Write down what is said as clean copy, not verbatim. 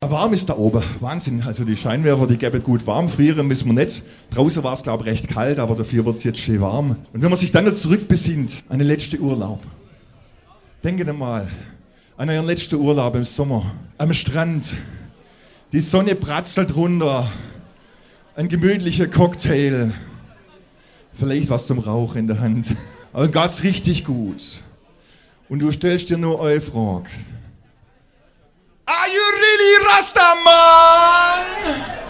Warm ist da oben, Wahnsinn. Also die Scheinwerfer, die geben gut warm. Frieren müssen wir nicht. Draußen war es, glaube ich, recht kalt, aber dafür wird es jetzt schön warm. Und wenn man sich dann noch zurückbesinnt an den letzten Urlaub. Denkt mal an euren letzten Urlaub im Sommer. Am Strand. Die Sonne pratzelt runter. Ein gemütlicher Cocktail. Vielleicht was zum Rauch in der Hand. Aber geht's richtig gut. Und du stellst dir nur eine Frage. Are you really Rastaman?